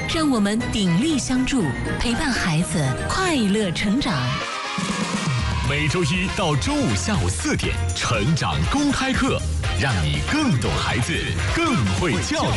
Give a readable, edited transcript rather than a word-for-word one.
让我们鼎力相助，陪伴孩子快乐成长。 每周一到周五下午4点，成长公开课，让你更懂孩子，更会教育。